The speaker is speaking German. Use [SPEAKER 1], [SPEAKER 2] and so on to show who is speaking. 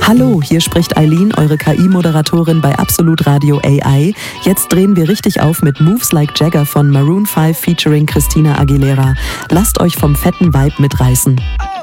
[SPEAKER 1] Hallo, hier spricht Eileen, eure KI-Moderatorin bei Absolut Radio AI. Jetzt drehen wir richtig auf mit Moves Like Jagger von Maroon 5 featuring Christina Aguilera. Lasst euch vom fetten Vibe mitreißen.